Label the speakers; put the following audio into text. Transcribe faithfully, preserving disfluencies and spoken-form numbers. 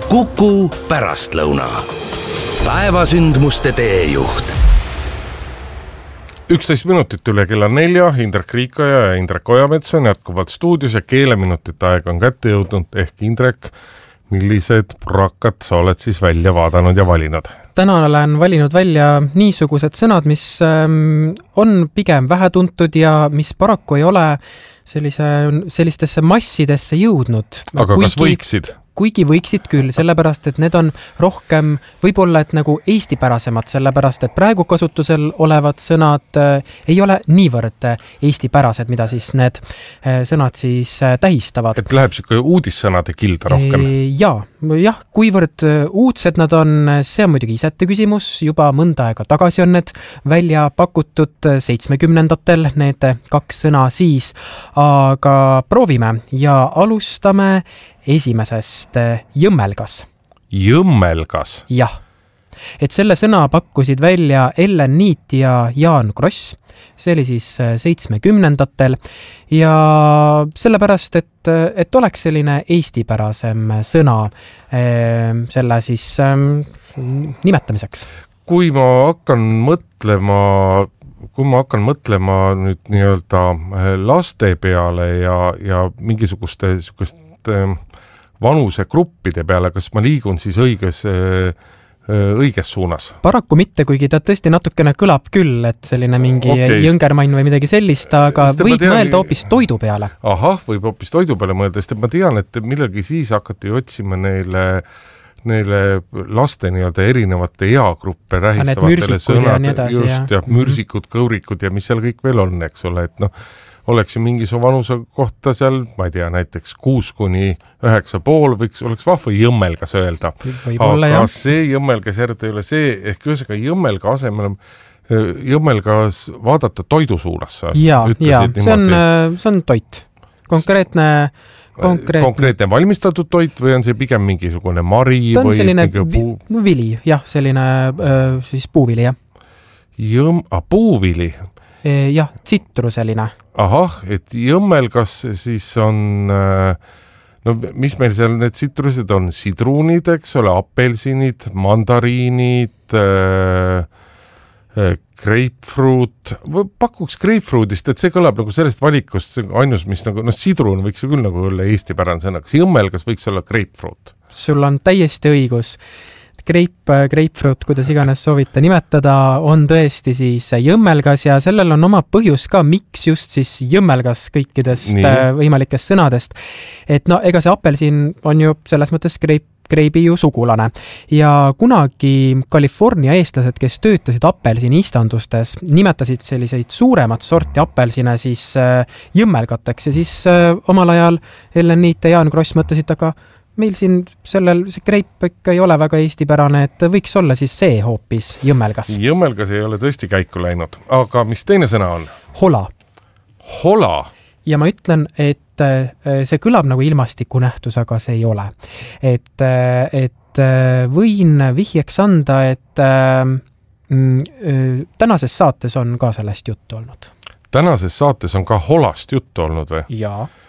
Speaker 1: Kuku pärastlõuna. Päevasündmuste teejuht. üksteist minutit üle kella nelja, Indrek Riikoja ja Indrek Ojamets on jätkuvalt stuudios ja keeleminutite aeg on kätte jõudnud. Ehk Indrek, millised prakad sa oled siis välja vaadanud ja valinud?
Speaker 2: Täna olen valinud välja niisugused sõnad, mis on pigem vähetuntud ja mis paraku ei ole sellise, sellistesse massidesse jõudnud.
Speaker 1: Aga
Speaker 2: kuigi,
Speaker 1: kas võiksid?
Speaker 2: Kuigi võiksid küll, sellepärast, et need on rohkem võib-olla, et nagu eestipärasemad, sellepärast, et praegu kasutusel olevad sõnad ei ole niivõrd eestipärased, mida siis need sõnad siis tähistavad.
Speaker 1: Et läheb siuke uudissõnade kilda rohkem?
Speaker 2: Ja, jah, kuivõrd uudsed nad on, see on muidugi isete küsimus, juba mõnda aega tagasi on need välja pakutud seitsmekümnendatel, need kaks sõna siis, aga proovime ja alustame esimesest jõmmelgas.
Speaker 1: Jõmmelgas?
Speaker 2: Jah. Et selle sõna pakkusid välja Ellen Niit ja Jaan Kross. See oli siis seitsmekümnendatel ja sellepärast, et, et oleks selline eestipärasem sõna selle siis nimetamiseks.
Speaker 1: Kui ma hakkan mõtlema, kui ma hakkan mõtlema nüüd nii-öelda laste peale ja, ja mingisuguste sükust vanusegruppide peale, kas ma liigun siis õiges, õiges suunas?
Speaker 2: Paraku mitte, kuigi ta tõesti natukene kõlab küll, et selline mingi okay. Jõngermann või midagi sellist, aga võib tean, mõelda hoopis toidu peale.
Speaker 1: Ahah, võib hoopis toidu peale mõelda, sest ma tean, et millalgi siis hakati otsima neile neile laste nii-öelda erinevate eagruppe tähistavatele sõnad, just ja mürsikud, kõurikud ja mis seal kõik veel on, eks ole, et noh, oleks ju mingi su vanuse kohta seal, ma ei tea, näiteks kuus kuni üheksa pool võiks, oleks vahva jõmmelgas öelda.
Speaker 2: Võibolla,
Speaker 1: aga
Speaker 2: jah.
Speaker 1: see jõmmelgas järgi ei ole see, ehk ühesega jõmmelga asemel jõmmelgas vaadata toidu suunas.
Speaker 2: Ja, ja see, on, see on toit. Konkreetne Konkreetne.
Speaker 1: konkreetne valmistatud toit või on see pigem mingisugune mari?
Speaker 2: Ta on
Speaker 1: või
Speaker 2: selline
Speaker 1: puu...
Speaker 2: vili, jah, selline siis puuvili, jah.
Speaker 1: Jõm... Ah, puuvili?
Speaker 2: Jah, tsitruseline.
Speaker 1: Ahah, et jõmmelgas siis on, no mis meil seal need tsitrused on? Sidrunid, eks ole, apelsinid, mandariinid, grapefruit, pakuks grapefruitist, et see kõlab nagu sellest valikust ainus, mis nagu, noh, sidrun võiks ju küll nagu olla eestipärane sõna, kas jõmmelgas võiks olla grapefruit? Sul
Speaker 2: on täiesti õigus. Grape, grapefruit, kuidas iganes soovite nimetada, on tõesti siis jõmmelgas ja sellel on oma põhjus ka, miks just siis jõmmelgas kõikidest Nii. võimalikest sõnadest. Et no ega see apelsin on ju selles mõttes grape Greibi ju sugulane. Ja kunagi California eestlased, kes töötasid apelsini istandustes, nimetasid selliseid suuremat sorti apelsine siis jõmmelgateks ja siis omal ajal Ellen Niit ja Jaan Kross mõtlesid, aga meil siin sellel, see greip ikka ei ole väga eestipärane, et võiks olla siis see hoopis jõmmelgas.
Speaker 1: Jõmmelgas ei ole tõesti käiku läinud, aga mis teine sõna on?
Speaker 2: Hola.
Speaker 1: Hola?
Speaker 2: Ja ma ütlen, et see kõlab nagu ilmastikunähtus, aga see ei ole. Et, et võin vihjeks anda, et mm, tänases saates on ka sellest juttu olnud.
Speaker 1: Tänases saates on ka holast juttu olnud või?
Speaker 2: Jaa.